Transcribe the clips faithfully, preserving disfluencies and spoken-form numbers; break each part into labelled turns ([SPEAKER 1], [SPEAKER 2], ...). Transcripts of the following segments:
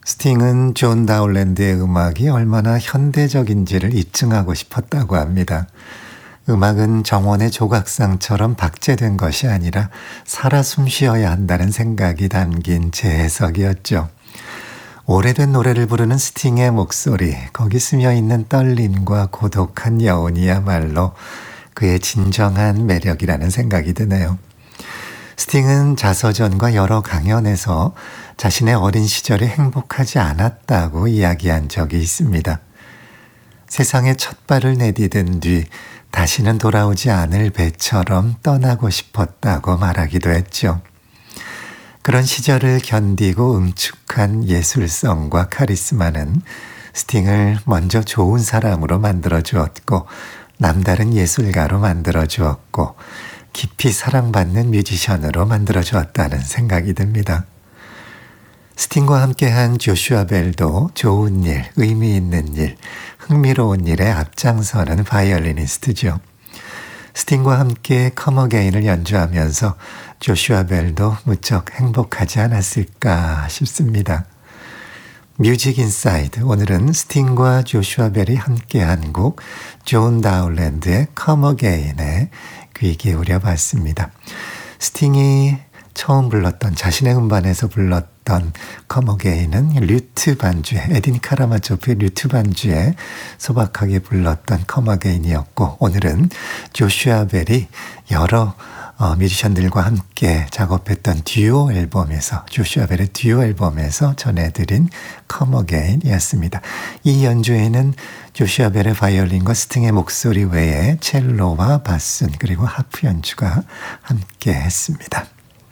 [SPEAKER 1] 스팅은 존 다울랜드의 음악이 얼마나 현대적인지를 입증하고 싶었다고 합니다. 음악은 정원의 조각상처럼 박제된 것이 아니라 살아 숨쉬어야 한다는 생각이 담긴 재해석이었죠. 오래된 노래를 부르는 스팅의 목소리, 거기 스며있는 떨림과 고독한 여운이야말로 그의 진정한 매력이라는 생각이 드네요. 스팅은 자서전과 여러 강연에서 자신의 어린 시절이 행복하지 않았다고 이야기한 적이 있습니다. 세상에 첫 발을 내디딘 뒤 다시는 돌아오지 않을 배처럼 떠나고 싶었다고 말하기도 했죠. 그런 시절을 견디고 응축한 예술성과 카리스마는 스팅을 먼저 좋은 사람으로 만들어 주었고 남다른 예술가로 만들어 주었고 깊이 사랑받는 뮤지션으로 만들어 주었다는 생각이 듭니다. 스팅과 함께한 조슈아 벨도 좋은 일, 의미 있는 일, 흥미로운 일에 앞장서는 바이올리니스트죠. 스팅과 함께 Come Again을 연주하면서 조슈아 벨도 무척 행복하지 않았을까 싶습니다. 뮤직 인사이드, 오늘은 스팅과 조슈아 벨이 함께한 곡 존 다울랜드의 Come Again에 귀 기울여 봤습니다. 스팅이 처음 불렀던, 자신의 음반에서 불렀던 Come Again은 류트 반주에, 에딘 카라마조프의 류트 반주에 소박하게 불렀던 Come Again이었고, 오늘은 조슈아 벨이 여러 어, 뮤지션들과 함께 작업했던 듀오 앨범에서, 조슈아 벨의 듀오 앨범에서 전해드린 Come Again이었습니다. 이 연주에는 조슈아 벨의 바이올린과 스팅의 목소리 외에 첼로와 바순 그리고 하프 연주가 함께 했습니다.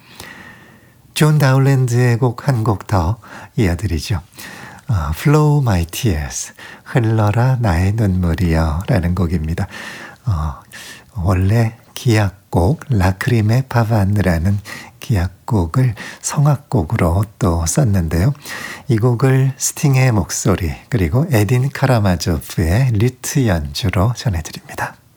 [SPEAKER 1] 존 다울랜드의 곡 한 곡 더 이어드리죠. 어, Flow My Tears, 흘러라 나의 눈물이여 라는 곡입니다. 어, 원래 기악곡 라크리메 파반느라는 기악곡을 성악곡으로 또 썼는데요. 이 곡을 스팅의 목소리 그리고 에딘 카라마조프의 류트 연주로 전해드립니다.